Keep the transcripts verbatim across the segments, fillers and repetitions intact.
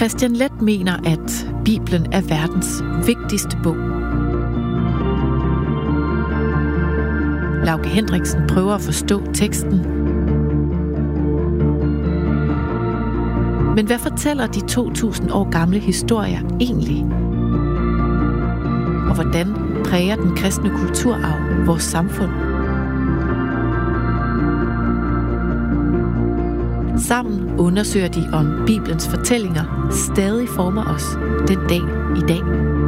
Kristian Leth mener, at Bibelen er verdens vigtigste bog. Lauke Hendriksen prøver at forstå teksten. Men hvad fortæller de to tusind år gamle historier egentlig? Og hvordan præger den kristne kulturarv vores samfund? Sammen undersøger de, om Bibelens fortællinger stadig former os den dag i dag.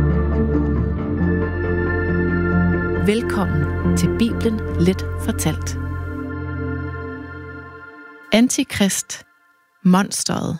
Velkommen til Bibelen Let fortalt. Antikrist, monsteret.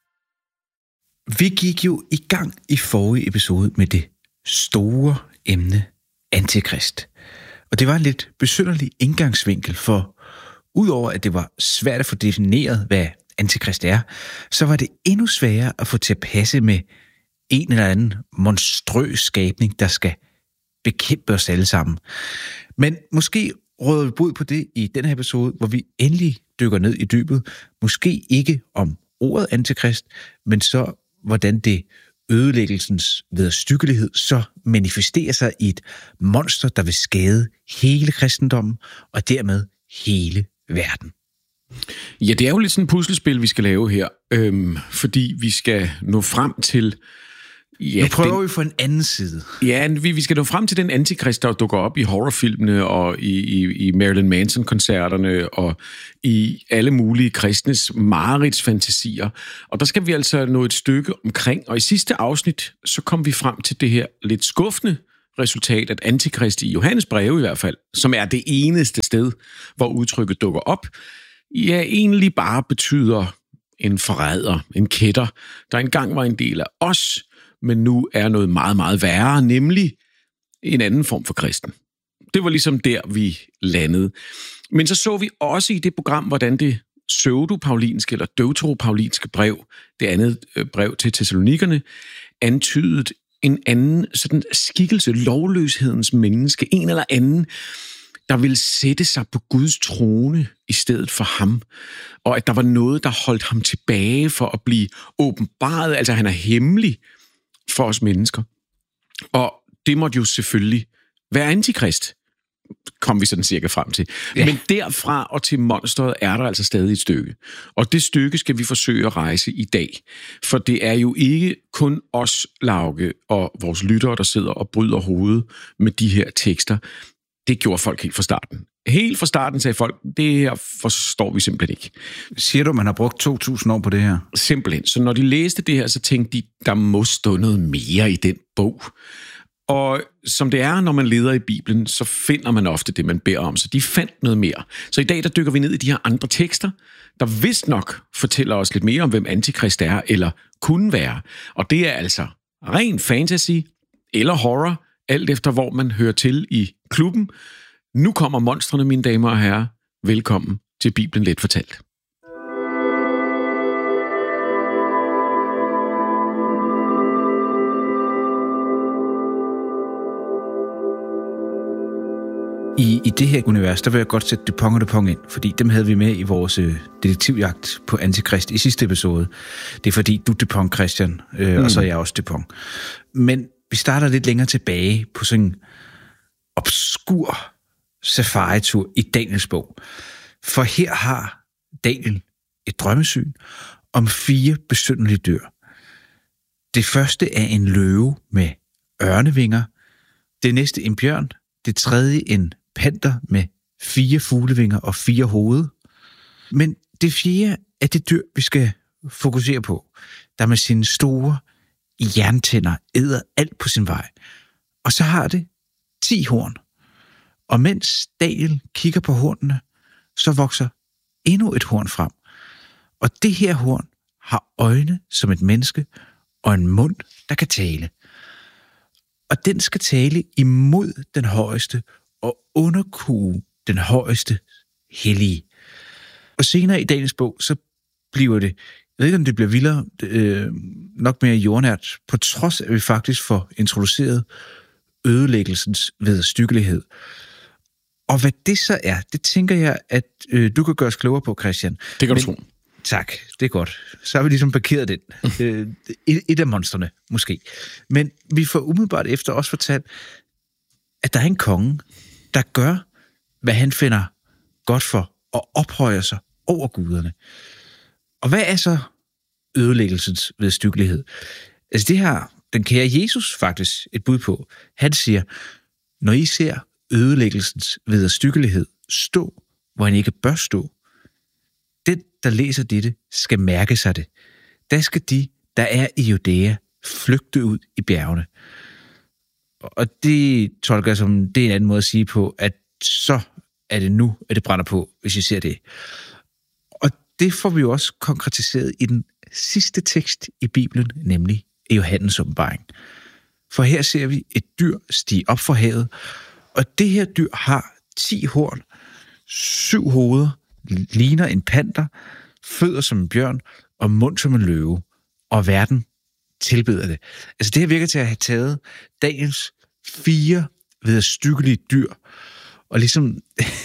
Vi gik jo i gang i forrige episode med det store emne Antikrist. Og det var en lidt besynderlig indgangsvinkel, for udover at det var svært at få defineret, hvad Antikrist er, så var det endnu sværere at få til at passe med en eller anden monstrøs skabning, der skal bekæmpe os alle sammen. Men måske råder vi bod på det i den her episode, hvor vi endelig dykker ned i dybet. Måske ikke om ordet Antikrist, men så hvordan det ødelæggelsens vederstyggelighed så manifesterer sig i et monster, der vil skade hele kristendommen og dermed hele verden. Ja, det er jo lidt sådan et puslespil, vi skal lave her, øhm, fordi vi skal nå frem til... Ja, nu prøver den, vi på en anden side. Ja, vi, vi skal nå frem til den antikrist, der dukker op i horrorfilmene og i, i, i Marilyn Manson-koncerterne og i alle mulige kristnes mareridtsfantasier. Og der skal vi altså nå et stykke omkring. Og i sidste afsnit, så kom vi frem til det her lidt skuffende resultat, at antikrist i Johannes breve i hvert fald, som er det eneste sted, hvor udtrykket dukker op, ja, egentlig bare betyder en forræder, en kætter, der engang var en del af os, men nu er noget meget, meget værre, nemlig en anden form for kristen. Det var ligesom der, vi landede. Men så så vi også i det program, hvordan det pseudo-paulinske eller deuteropaulinske brev, det andet brev til Thessalonikerne, antydede en anden sådan skikkelse, lovløshedens menneske, en eller anden, der ville sætte sig på Guds trone i stedet for ham, og at der var noget, der holdt ham tilbage for at blive åbenbaret, altså han er hemmelig for os mennesker. Og det måtte jo selvfølgelig være antikrist, kom vi sådan cirka frem til. Ja. Men derfra og til monsteret er der altså stadig et stykke. Og det stykke skal vi forsøge at rejse i dag. For det er jo ikke kun os, Lauke, og vores lyttere, der sidder og bryder hovedet med de her tekster. Det gjorde folk helt fra starten. Helt fra starten sagde folk, det her forstår vi simpelthen ikke. Siger du, man har brugt to tusind år på det her? Simpelthen. Så når de læste det her, så tænkte de, der må stå noget mere i den bog. Og som det er, når man leder i Bibelen, så finder man ofte det, man beder om. Så de fandt noget mere. Så i dag, der dykker vi ned i de her andre tekster, der vist nok fortæller os lidt mere om, hvem antikrist er, eller kunne være. Og det er altså ren fantasy eller horror, alt efter hvor man hører til i klubben. Nu kommer monstrene, mine damer og herrer. Velkommen til Bibelen Let fortalt. I, I det her univers, der vil jeg godt sætte Dupont og Dupont ind, fordi dem havde vi med i vores øh, detektivjagt på Antikrist i sidste episode. Det er fordi, du er Dupont, Christian, øh, mm. og så er jeg også Dupont. Men vi starter lidt længere tilbage på sådan en obskur safari-tur i Daniels bog. For her har Daniel et drømmesyn om fire besynderlige dyr. Det første er en løve med ørnevinger, det næste en bjørn, det tredje en panter med fire fuglevinger og fire hoved. Men det fjerde er det dyr, vi skal fokusere på, der med sine store jerntænder æder alt på sin vej. Og så har det ti horn. Og mens Daniel kigger på hornene, så vokser endnu et horn frem. Og det her horn har øjne som et menneske og en mund, der kan tale. Og den skal tale imod den højeste og underkue den højeste hellige. Og senere i Daniels bog, så bliver det, jeg ved ikke om det bliver vildere, øh, nok mere jordnært, på trods af, at vi faktisk får introduceret ødelæggelsens vederstyggelighed. Og hvad det så er, det tænker jeg, at øh, du kan gøre os klogere på, Christian. Det kan Men du tro. Tak, det er godt. Så har vi ligesom parkeret den. et, et af monsterne, måske. Men vi får umiddelbart efter også fortalt, at der er en konge, der gør, hvad han finder godt for, og ophøjer sig over guderne. Og hvad er så ødelæggelsens vedstykkelighed? Altså det har den kære Jesus faktisk et bud på. Han siger, når I ser ødelæggelsens vederstykkelighed stå, hvor han ikke bør stå, den, der læser dette, skal mærke sig det. Der skal de, der er i Judæa, flygte ud i bjergene. Og det tolker jeg som, det er en anden måde at sige på, at så er det nu, at det brænder på, hvis I ser det. Og det får vi jo også konkretiseret i den sidste tekst i Bibelen, nemlig i Johannes åbenbaring. For her ser vi et dyr stige op fra havet, og det her dyr har ti horn, syv hoveder, ligner en panter, fødder som en bjørn og mund som en løve, og verden tilbeder det. Altså det her virker til at have taget dagens fire vederstykkelige dyr, og ligesom,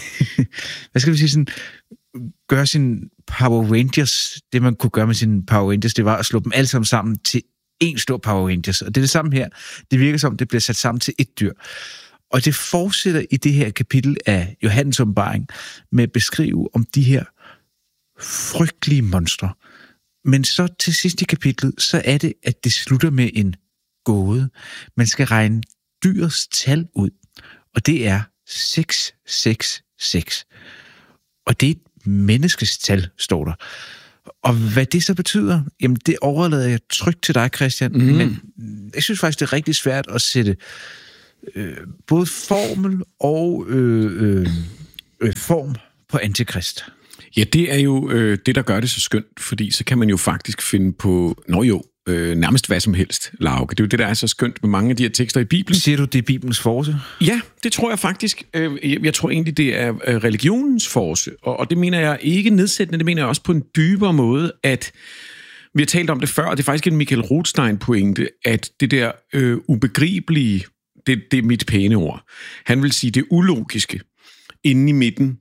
hvad skal vi sige, sådan, gøre sin Power Rangers, det man kunne gøre med sine Power Rangers, det var at slå dem alle sammen sammen til en stor Power Rangers. Og det er det samme her. Det virker som, det bliver sat sammen til et dyr. Og det fortsætter i det her kapitel af Johannes åbenbaring med at beskrive om de her frygtelige monstre. Men så til sidst i kapitlet, så er det, at det slutter med en gåde. Man skal regne dyrets tal ud, og det er seks seks seks. Og det er et menneskes tal, står der. Og hvad det så betyder, jamen det overlader jeg trygt til dig, Christian. Mm. Men jeg synes faktisk, det er rigtig svært at sætte øh, både formel og øh, øh, øh, form på antikrist. Ja, det er jo øh, det, der gør det så skønt, fordi så kan man jo faktisk finde på, nå jo, øh, nærmest hvad som helst, Lauke. Det er jo det, der er så skønt med mange af de her tekster i Bibelen. Siger du, det er Bibelens force? Ja, det tror jeg faktisk. Øh, jeg tror egentlig, det er religionens force, og, og det mener jeg ikke nedsættende, det mener jeg også på en dybere måde, at vi har talt om det før, og det er faktisk en Michael Rothstein-pointe, at det der øh, ubegribelige, det, det er mit pæne ord. Han vil sige det ulogiske inde i midten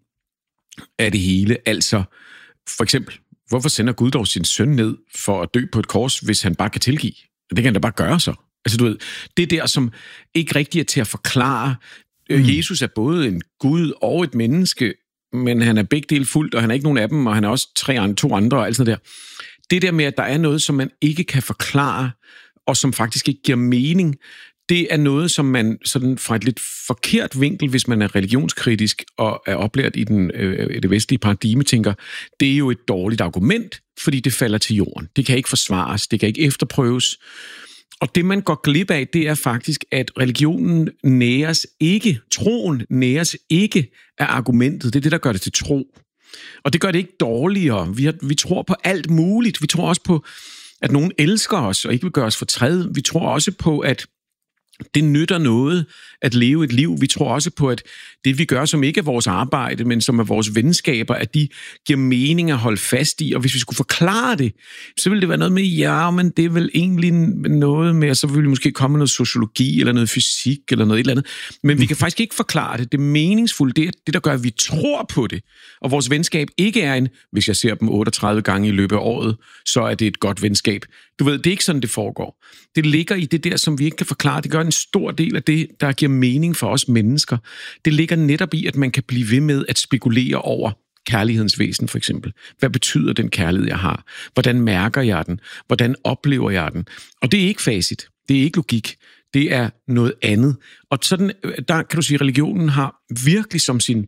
af det hele. Altså, for eksempel, hvorfor sender Gud dog sin søn ned for at dø på et kors, hvis han bare kan tilgive? Det kan han da bare gøre så. Altså, du ved, det der, som ikke rigtig er til at forklare. Mm. Jesus er både en Gud og et menneske, men han er begge dele fuldt, og han er ikke nogen af dem, og han er også tre, to andre og alt sådan der. Det der med, at der er noget, som man ikke kan forklare, og som faktisk ikke giver mening, det er noget, som man sådan fra et lidt forkert vinkel, hvis man er religionskritisk og er oplært i den, øh, det vestlige paradigme, tænker, det er jo et dårligt argument, fordi det falder til jorden. Det kan ikke forsvares, det kan ikke efterprøves. Og det, man går glip af, det er faktisk, at religionen næres ikke, troen næres ikke af argumentet. Det er det, der gør det til tro. Og det gør det ikke dårligere. Vi, har, vi tror på alt muligt. Vi tror også på, at nogen elsker os og ikke vil gøre os fortræd. Vi tror også på, at det nytter noget at leve et liv. Vi tror også på, at det vi gør, som ikke er vores arbejde, men som er vores venskaber, at de giver mening at holde fast i. Og hvis vi skulle forklare det, så ville det være noget med, ja, men det er vel egentlig noget med, og så ville vi måske komme noget sociologi, eller noget fysik, eller noget et eller andet. Men vi kan faktisk ikke forklare det. Det meningsfulde, det er det, der gør, at vi tror på det. Og vores venskab ikke er en, hvis jeg ser dem otteogtredive gange i løbet af året, så er det et godt venskab. Du ved, det er ikke sådan, det foregår. Det ligger i det der, som vi ikke kan forklare. Det gør en stor del af det, der giver mening for os mennesker. Det ligger netop i, at man kan blive ved med at spekulere over kærlighedens væsen, for eksempel. Hvad betyder den kærlighed, jeg har? Hvordan mærker jeg den? Hvordan oplever jeg den? Og det er ikke facit. Det er ikke logik. Det er noget andet. Og sådan, der kan du sige, at religionen har virkelig som sin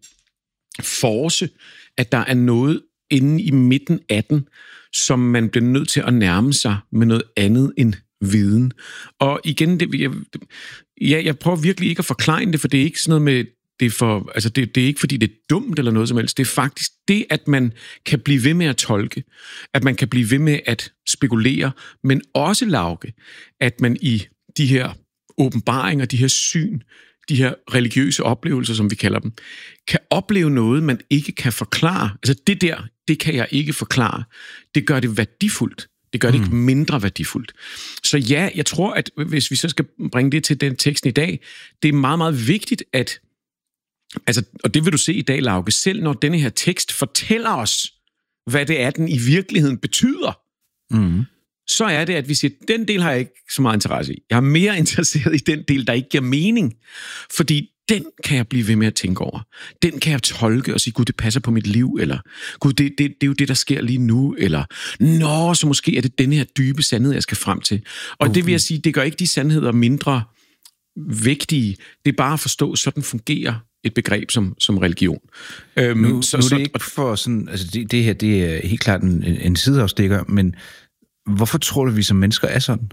force, at der er noget inde i midten af den, som man bliver nødt til at nærme sig med noget andet end viden. Og igen, det, jeg, ja, jeg prøver virkelig ikke at forklare det, for det er ikke sådan noget med, det er, for, altså det, det er ikke fordi det er dumt eller noget som helst. Det er faktisk det, at man kan blive ved med at tolke, at man kan blive ved med at spekulere, men også Lauke, at man i de her åbenbaringer, de her syn, de her religiøse oplevelser, som vi kalder dem, kan opleve noget, man ikke kan forklare. Altså det der, det kan jeg ikke forklare. Det gør det værdifuldt. Det gør det mm. ikke mindre værdifuldt. Så ja, jeg tror, at hvis vi så skal bringe det til den teksten i dag, det er meget, meget vigtigt, at, altså, og det vil du se i dag, Lauke, selv når denne her tekst fortæller os, hvad det er, den i virkeligheden betyder, Mm. så er det, at vi siger, den del har jeg ikke så meget interesse i. Jeg er mere interesseret i den del, der ikke giver mening. Fordi den kan jeg blive ved med at tænke over. Den kan jeg tolke og sige, gud, det passer på mit liv, eller gud, det, det, det er jo det, der sker lige nu, eller nå, så måske er det denne her dybe sandhed, jeg skal frem til. Og okay. Det vil jeg sige, det gør ikke de sandheder mindre vigtige. Det er bare at forstå, sådan fungerer et begreb som, som religion. Øhm, nu, så, nu er det så, ikke for sådan, altså det, det her, det er helt klart en, en sideafstikker, men hvorfor tror du, vi som mennesker er sådan?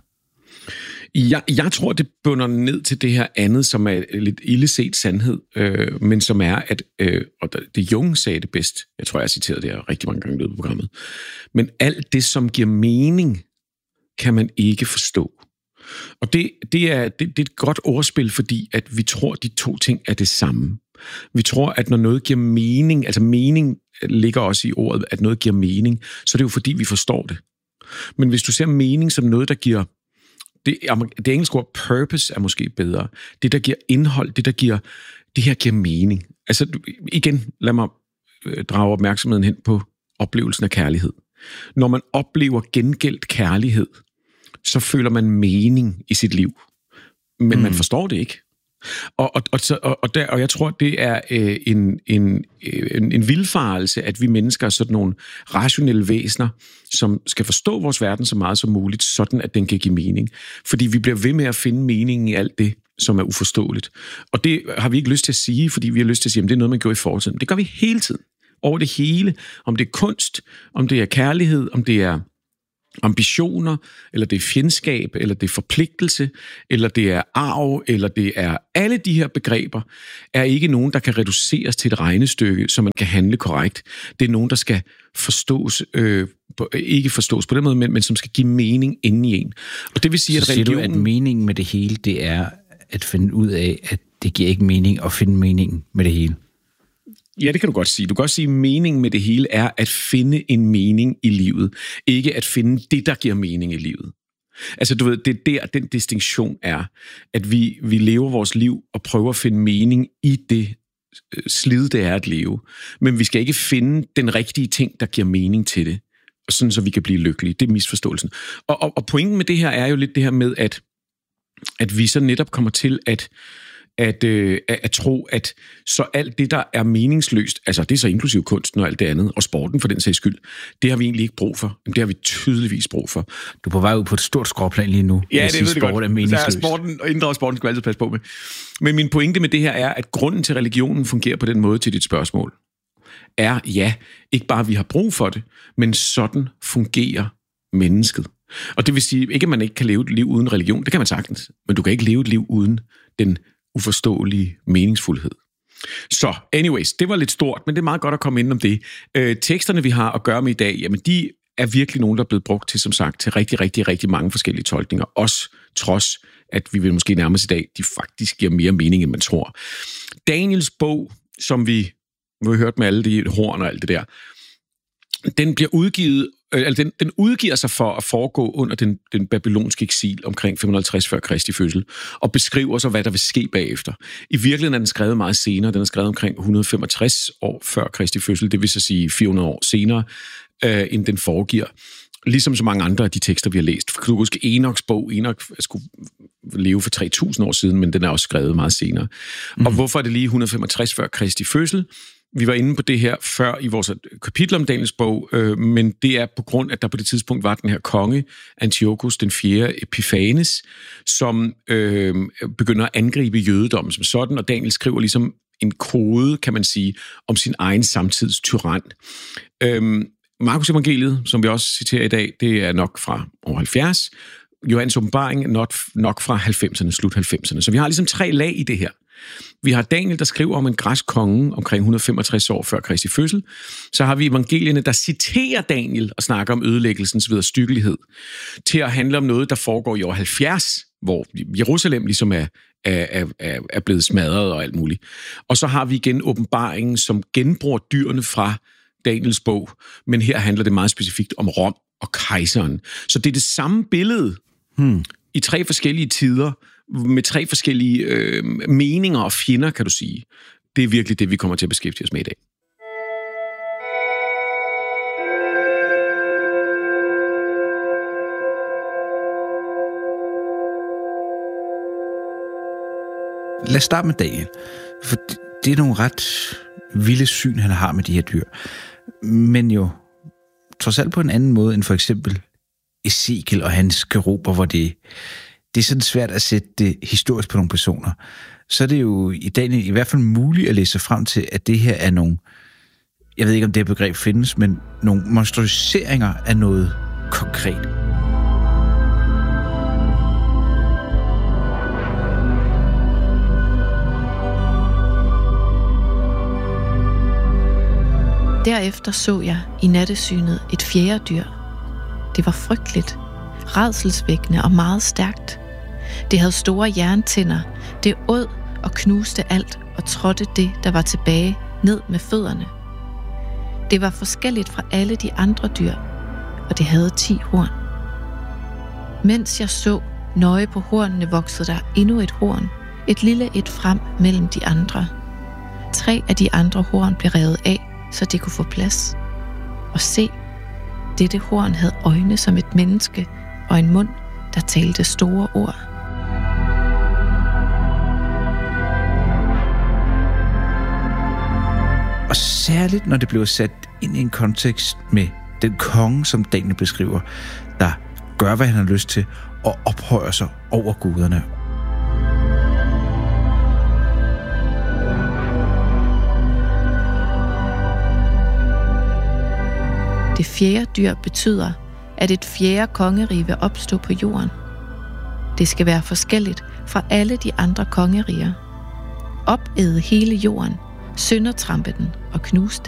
Jeg, jeg tror, det bunder ned til det her andet, som er lidt illeset sandhed, øh, men som er, at, øh, og det Jung sagde det bedst, jeg tror, jeg har citeret det her rigtig mange gange i løbet af programmet, men alt det, som giver mening, kan man ikke forstå. Og det, det, er, det, det er et godt ordspil, fordi at vi tror, at de to ting er det samme. Vi tror, at når noget giver mening, altså mening ligger også i ordet, at noget giver mening, så er det jo fordi, vi forstår det. Men hvis du ser mening som noget, der giver Det, det engelske ord purpose er måske bedre. Det, der giver indhold, det, der giver, det her giver mening. Altså igen, lad mig drage opmærksomheden hen på oplevelsen af kærlighed. Når man oplever gengældt kærlighed, så føler man mening i sit liv. Men mm. man forstår det ikke. Og, og, og, og, der, og jeg tror, det er øh, en, en, en, en vildfarelse, at vi mennesker er sådan nogle rationelle væsener, som skal forstå vores verden så meget som muligt, sådan at den kan give mening. Fordi vi bliver ved med at finde mening i alt det, som er uforståeligt. Og det har vi ikke lyst til at sige, fordi vi har lyst til at sige, at det er noget, man gjorde i fortiden. Det gør vi hele tiden. Over det hele. Om det er kunst, om det er kærlighed, om det er ambitioner, eller det er fjendskab, eller det er forpligtelse, eller det er arv, eller det er alle de her begreber, er ikke nogen, der kan reduceres til et regnestykke, så man kan handle korrekt. Det er nogen, der skal forstås, øh, på, ikke forstås på den måde, men, men som skal give mening inde i en. Og det vil sige, så at religionen... siger du, at meningen med det hele, det er at finde ud af, at det giver ikke mening at finde mening med det hele? Ja, det kan du godt sige. Du kan godt sige, at meningen med det hele er at finde en mening i livet. Ikke at finde det, der giver mening i livet. Altså, du ved, det er der, den distinktion er, at vi, vi lever vores liv og prøver at finde mening i det slid, det er at leve. Men vi skal ikke finde den rigtige ting, der giver mening til det. Og sådan, så vi kan blive lykkelige. Det er misforståelsen. Og, og, og pointen med det her er jo lidt det her med, at, at vi så netop kommer til at At, øh, at, at tro, at så alt det, der er meningsløst, altså det er så inklusiv kunsten og alt det andet, og sporten for den sags skyld, det har vi egentlig ikke brug for. Det har vi tydeligvis brug for. Du er på vej ud på et stort skråplan lige nu. Ja, det ved det godt. Er meningsløst. Sporten, og inddraget sporten skal vi altid passe på med. Men min pointe med det her er, at grunden til religionen fungerer på den måde til dit spørgsmål, er ja, ikke bare at vi har brug for det, men sådan fungerer mennesket. Og det vil sige, ikke at man ikke kan leve et liv uden religion, det kan man sagtens, men du kan ikke leve et liv uden den uforståelig meningsfuldhed. Så, anyways, det var lidt stort, men det er meget godt at komme ind om det. Øh, teksterne, vi har at gøre med i dag, jamen de er virkelig nogen, der er blevet brugt til, som sagt, til rigtig, rigtig, rigtig mange forskellige tolkninger. Også trods, at vi vil måske nærmest i dag, de faktisk giver mere mening, end man tror. Daniels bog, som vi, vi har hørt med alle de horn og alt det der, den bliver udgivet, altså den, den udgiver sig for at foregå under den, den babylonske eksil omkring fem hundrede og halvtreds før Kristi fødsel, og beskriver så, hvad der vil ske bagefter. I virkeligheden er den skrevet meget senere. Den er skrevet omkring et hundrede og femogtres år før Kristi fødsel, det vil så sige fire hundrede år senere, øh, end den foregiver. Ligesom så mange andre af de tekster, vi har læst. Du kan huske Enoks bog. Enok skulle leve for tre tusind år siden, men den er også skrevet meget senere. Mm. Og hvorfor er det lige et hundrede og femogtres før Kristi fødsel? Vi var inde på det her før i vores kapitel om Daniels bog, øh, men det er på grund af, at der på det tidspunkt var den her konge, Antiochus den fjerde Epiphanes, som øh, begynder at angribe jødedommen som sådan, og Daniel skriver ligesom en kode, kan man sige, om sin egen samtids tyran. Øh, Markus evangeliet, som vi også citerer i dag, det er nok fra år halvfjerds. Johannes åbenbaring nok, nok fra halvfemserne, slut halvfemserne. Så vi har ligesom tre lag i det her. Vi har Daniel, der skriver om en græsk konge omkring et hundrede og femogtres år før Kristi fødsel. Så har vi evangelierne, der citerer Daniel og snakker om ødelæggelsens vederstyggelighed, til at handle om noget, der foregår i år halvfjerds, hvor Jerusalem ligesom er, er, er, er blevet smadret og alt muligt. Og så har vi igen åbenbaringen, som genbruger dyrene fra Daniels bog, men her handler det meget specifikt om Rom og kejseren. Så det er det samme billede hmm. i tre forskellige tider, med tre forskellige øh, meninger og fjender, kan du sige. Det er virkelig det, vi kommer til at beskæftige os med i dag. Lad os starte med Daniel, for det er nogle ret vilde syn, han har med de her dyr. Men jo trods alt på en anden måde end for eksempel Ezekiel og hans keruber, hvor det, det er sådan svært at sætte det historisk på nogle personer. Så er det jo i Daniel i hvert fald muligt at læse frem til, at det her er nogle, jeg ved ikke om det her begreb findes, men nogle monstruiseringer af noget konkret. Derefter så jeg i nattesynet et fjerde dyr. Det var frygteligt, rædselsvækkende og meget stærkt. Det havde store jerntænder. Det åd og knuste alt og trådte det, der var tilbage, ned med fødderne. Det var forskelligt fra alle de andre dyr, og det havde ti horn. Mens jeg så nøje på hornene, voksede der endnu et horn, et lille et frem mellem de andre. Tre af de andre horn blev revet af, så det kunne få plads. Og se, dette horn havde øjne som et menneske og en mund, der talte store ord. Og særligt når det blev sat ind i en kontekst med den konge, som Daniel beskriver, der gør, hvad han har lyst til, og ophøjer sig over guderne. Det fjerde dyr betyder, at et fjerde kongerige vil opstå på jorden. Det skal være forskelligt fra alle de andre kongeriger. Opæde hele jorden, søndertrampe den og knuse den.